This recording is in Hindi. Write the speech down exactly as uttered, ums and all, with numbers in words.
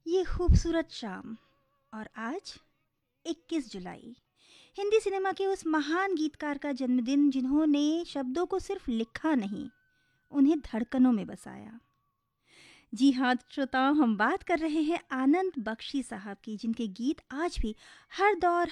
ये खूबसूरत शाम और आज इक्कीस जुलाई हिंदी सिनेमा के उस महान गीतकार का जन्मदिन जिन्होंने शब्दों को सिर्फ लिखा नहीं, उन्हें धड़कनों में बसाया। जी हाँ श्रोताओं, हम बात कर रहे हैं आनंद बख्शी साहब की, जिनके गीत आज भी हर दौर